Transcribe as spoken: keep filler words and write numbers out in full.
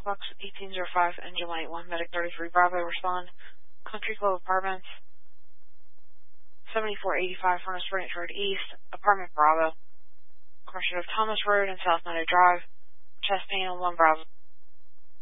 Fox eighteen oh five, engine light one, medic thirty-three Bravo, respond. Country Club Apartments, seventy-four eighty-five Furnace Branch Road East, Apartment Bravo. Correction of Thomas Road and South Meadow Drive, chest panel one Bravo.